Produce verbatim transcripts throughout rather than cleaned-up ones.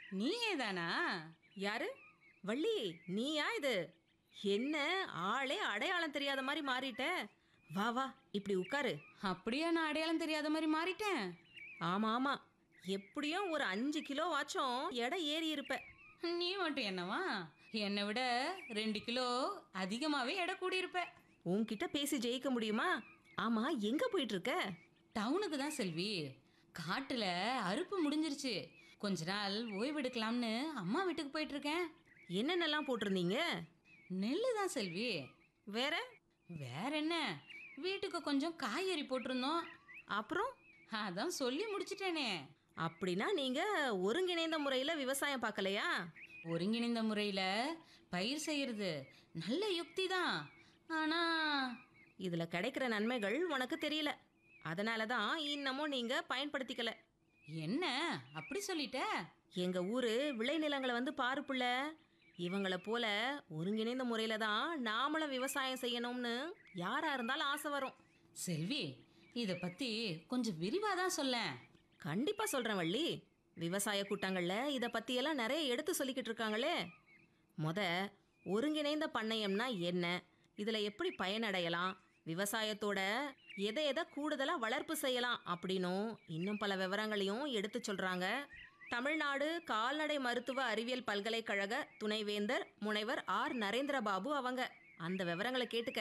நீயே தானா? யாரு? வள்ளி, நீயா இது? என்ன ஆளே அடையாளம் தெரியாத மாதிரி மாறிட்ட? வா வா, இப்படி உட்காரு. அப்படியா நான் அடையாளம் தெரியாத மாதிரி மாறிட்டேன்? ஆமா ஆமா, எப்படியும் ஒரு அஞ்சு கிலோ வாச்சும் எடை ஏறி இருப்ப. நீ மட்டும் என்னவா? என்னை விட ரெண்டு கிலோ அதிகமாகவே எடை கூடியிருப்ப. உன்கிட்ட பேசி ஜெயிக்க முடியுமா? ஆமா, எங்க போயிட்டு இருக்க? டவுனுக்கு தான் செல்வி. காட்டில் அறுப்பு முடிஞ்சிருச்சு. கொஞ்ச நாள் ஓய்வெடுக்கலாம்னு அம்மா வீட்டுக்கு போயிட்டு இருக்கேன். என்னென்னலாம் போட்டிருந்தீங்க? நெல்லு தான் செல்வி. வேற? வேற என்ன, வீட்டுக்கு கொஞ்சம் காய்கறி போட்டிருந்தோம். அப்புறம்? அதான் சொல்லி முடிச்சிட்டேனே. அப்படின்னா நீங்க ஒருங்கிணைந்த முறையில விவசாயம் பார்க்கலையா? ஒருங்கிணைந்த முறையில் பயிர் செய்கிறது நல்ல யுக்தி தான். ஆனால் இதுல கிடைக்கிற நன்மைகள் உனக்கு தெரியல. அதனால தான் இன்னமும் நீங்க பயன்படுத்திக்கல. என்ன அப்படி சொல்லிட்ட? எங்க ஊரு விளைநிலங்களை வந்து பாரு புள்ள. இவங்களை போல ஒருங்கிணைந்த முறையில தான் நாமளும் விவசாயம் செய்யணும்னு யாரா இருந்தாலும் ஆசை வரும். செல்வி, இதை பற்றி கொஞ்சம் விரிவாக தான் சொல்லேன். கண்டிப்பா சொல்றேன் வள்ளி. விவசாய கூட்டங்கள்ல இதை பத்தியெல்லாம் நிறைய எடுத்து சொல்லிக்கிட்டு இருக்காங்களே. முத ஒருங்கிணைந்த பண்ணையம்னா என்ன, இதுல எப்படி பயனடையலாம், விவசாயத்தோட எதை எதை கூடுதலா வளர்ப்பு செய்யலாம் அப்படின்னும் இன்னும் பல விவரங்களையும் எடுத்து சொல்றாங்க. தமிழ்நாடு கால்நடை மருத்துவ அறிவியல் பல்கலைக்கழக துணைவேந்தர் முனைவர் ஆர் நரேந்திரபாபு அவங்க. அந்த விவரங்களை கேட்டுக்க.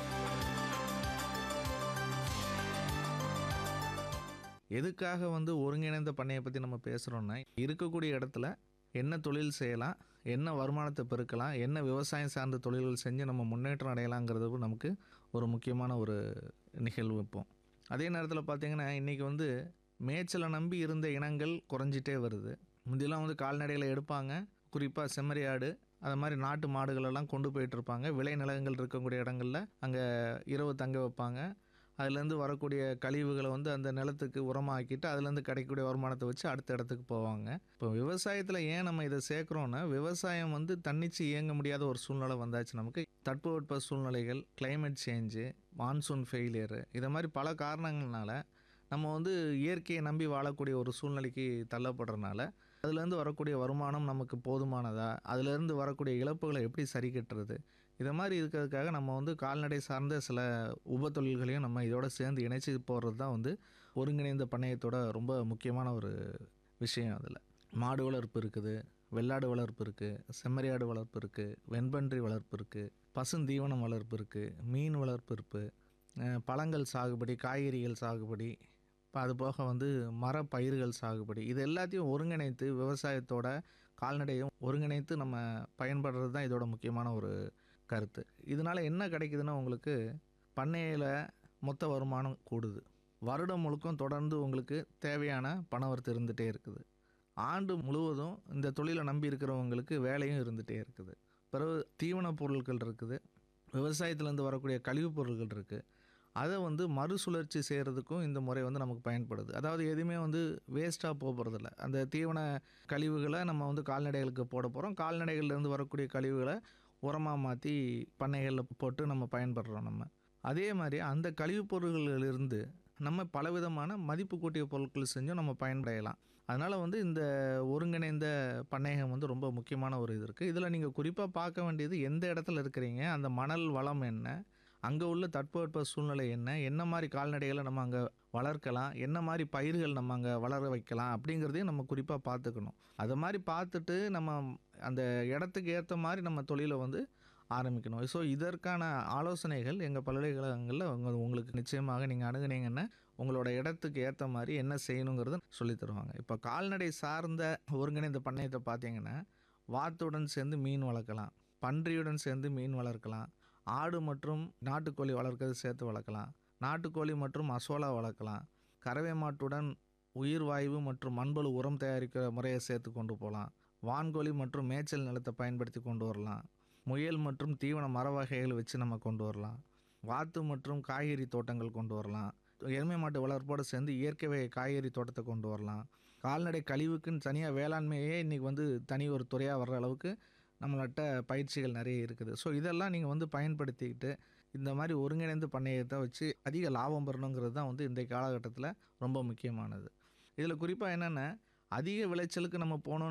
எதுக்காக வந்து ஒருங்கிணைந்த பண்ணையை பற்றி நம்ம பேசுகிறோன்னா, இருக்கக்கூடிய இடத்துல என்ன தொழில் செய்யலாம், என்ன வருமானத்தை பெருக்கலாம், என்ன விவசாயம் சார்ந்த தொழில்கள் செஞ்சு நம்ம முன்னேற்றம் அடையலாங்கிறது நமக்கு ஒரு முக்கியமான ஒரு நிகழ்வு. இப்போ அதே நேரத்தில் பார்த்திங்கன்னா, இன்றைக்கி வந்து மேய்ச்சலை நம்பி இருந்த இனங்கள் குறைஞ்சிட்டே வருது. முந்தியெல்லாம் வந்து கால்நடைகளை எடுப்பாங்க, குறிப்பாக செம்மறியாடு அது மாதிரி நாட்டு மாடுகளெல்லாம் கொண்டு போயிட்டுருப்பாங்க. விளை நிலங்கள் இருக்கக்கூடிய இடங்களில் அங்கே இரவு தங்க வைப்பாங்க. அதுலேருந்து வரக்கூடிய கழிவுகளை வந்து அந்த நிலத்துக்கு உரமாக்கிட்டு அதுலேருந்து கிடைக்கக்கூடிய வருமானத்தை வச்சு அடுத்த இடத்துக்கு போவாங்க. இப்போ விவசாயத்தில் ஏன் நம்ம இதை சேர்க்குறோன்னா, விவசாயம் வந்து தன்னிச்சு இயங்க முடியாத ஒரு சூழ்நிலை வந்தாச்சு. நமக்கு தட்பவெட்ப சூழ்நிலைகள், கிளைமேட் சேஞ்சு, மான்சூன் ஃபெயிலியரு, இதை மாதிரி பல காரணங்கள்னால நம்ம வந்து இயற்கையை நம்பி வாழக்கூடிய ஒரு சூழ்நிலைக்கு தள்ளப்படுறதுனால அதுலேருந்து வரக்கூடிய வருமானம் நமக்கு போதுமானதா, அதுலேருந்து வரக்கூடிய இழப்புகளை எப்படி சரி கட்டுறது, இதை மாதிரி இருக்கிறதுக்காக நம்ம வந்து கால்நடை சார்ந்த சில உப தொழில்களையும் நம்ம இதோட சேர்ந்து இணைச்சி போடுறது தான் வந்து ஒருங்கிணைந்த பண்ணையத்தோட ரொம்ப முக்கியமான ஒரு விஷயம். அதில் மாடு வளர்ப்பு இருக்குது, வெள்ளாடு வளர்ப்பு இருக்குது, செம்மறியாடு வளர்ப்பு இருக்குது, வெண்பன்றி வளர்ப்பு இருக்குது, பசுந்தீவனம் வளர்ப்பு இருக்குது, மீன் வளர்ப்பு இருக்குது, பழங்கள் சாகுபடி, காய்கறிகள் சாகுபடி, இப்போ அது போக வந்து மர பயிர்கள் சாகுபடி, இது எல்லாத்தையும் ஒருங்கிணைத்து விவசாயத்தோட கால்நடையும் ஒருங்கிணைத்து நம்ம பயன்படுறது தான் இதோட முக்கியமான ஒரு கருத்து. இதனால் என்ன கிடைக்குதுன்னா, உங்களுக்கு பண்ணையில் மொத்த வருமானம் கூடுது, வருடம் முழுக்கும் தொடர்ந்து உங்களுக்கு தேவையான பணவரத்து இருந்துகிட்டே இருக்குது, ஆண்டு முழுவதும் இந்த தொழிலை நம்பி இருக்கிறவங்களுக்கு வேலையும் இருந்துகிட்டே இருக்குது. பிறகு தீவன பொருட்கள் இருக்குது, விவசாயத்துலேருந்து வரக்கூடிய கழிவுப் பொருட்கள் இருக்குது, அதை வந்து மறுசுழற்சி செய்கிறதுக்கும் இந்த முறை வந்து நமக்கு பயன்படுது. அதாவது எதுவுமே வந்து வேஸ்ட்டாக போக போகிறதில்ல. அந்த தீவன கழிவுகளை நம்ம வந்து கால்நடைகளுக்கு போட போகிறோம், கால்நடைகள்லேருந்து வரக்கூடிய கழிவுகளை உரமாக மாற்றி பண்ணைகளில் போட்டு நம்ம பயன்படுறோம். நம்ம அதே மாதிரி அந்த கழிவுப் பொருட்களிலிருந்து நம்ம பலவிதமான மதிப்பு கூட்டிய பொருட்கள் செஞ்சும் நம்ம பயனடையலாம். அதனால் வந்து இந்த ஒருங்கிணைந்த பண்ணையம் வந்து ரொம்ப முக்கியமான ஒரு இது இருக்குது. இதில் நீங்கள் குறிப்பாக பார்க்க வேண்டியது, எந்த இடத்துல இருக்கிறீங்க, அந்த மணல் வளம் என்ன, அங்கே உள்ள தட்பவெட்ப சூழ்நிலை என்ன, என்ன மாதிரி கால்நடைகளை நம்ம அங்கே வளர்க்கலாம், என்ன மாதிரி பயிர்கள் நம்ம அங்கே வளர வைக்கலாம் அப்படிங்கிறதையும் நம்ம குறிப்பாக பார்த்துக்கணும். அதை மாதிரி பார்த்துட்டு நம்ம அந்த இடத்துக்கு ஏற்ற மாதிரி நம்ம தொழிலை வந்து ஆரம்பிக்கணும். ஸோ இதற்கான ஆலோசனைகள் எங்கள் பல்கலைக்கழகங்களில் உங்கள் உங்களுக்கு நிச்சயமாக நீங்கள் அணுகுனீங்கன்னா உங்களோட இடத்துக்கு ஏற்ற மாதிரி என்ன செய்யணுங்கிறத சொல்லி தருவாங்க. இப்போ கால்நடை சார்ந்த ஒருங்கிணைந்த பண்ணையத்தை பார்த்தீங்கன்னா, வாத்துடன் சேர்ந்து மீன் வளர்க்கலாம், பன்றியுடன் சேர்ந்து மீன் வளர்க்கலாம், ஆடு மற்றும் நாட்டுக்கோழி வளர்க்கறது சேர்த்து வளர்க்கலாம், நாட்டுக்கோழி மற்றும் அசோலா வளர்க்கலாம், கறவை மாட்டுடன் உயிர் வாயு மற்றும் மண்புழு உரம் தயாரிக்கிற முறையை சேர்த்து கொண்டு போகலாம், வான்கோழி மற்றும் மேய்ச்சல் நிலத்தை பயன்படுத்தி கொண்டு வரலாம், முயல் மற்றும் தீவன மர வகைகள் வச்சு நம்ம கொண்டு வரலாம், வாத்து மற்றும் காய்கறி தோட்டங்கள் கொண்டு வரலாம், எருமை மாட்டு வளர்ப்போடு சேர்ந்து இயற்கை வகை காய்கறி தோட்டத்தை கொண்டு வரலாம், கால்நடை கழிவுக்குன்னு தனியாக வேளாண்மையே இன்றைக்கி வந்து தனி ஒரு துறையாக வர்ற அளவுக்கு நம்மள்கிட்ட பயிற்சிகள் நிறைய இருக்குது. ஸோ இதெல்லாம் நீங்கள் வந்து பயன்படுத்திக்கிட்டு இந்த மாதிரி ஒருங்கிணைந்த பண்ணையத்தை வச்சு அதிக லாபம் பெறணுங்கிறது தான் வந்து இந்த காலகட்டத்தில் ரொம்ப முக்கியமானது. இதில் குறிப்பாக என்னென்னா, அதிக விளைச்சலுக்கு நம்ம போனோம்